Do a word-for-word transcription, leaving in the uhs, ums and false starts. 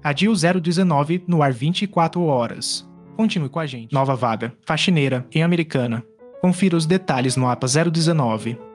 Adil zero dezenove no ar vinte e quatro horas. Continue com a gente. Nova vaga. Faxineira, em Americana. Confira os detalhes no A P A zero dezenove.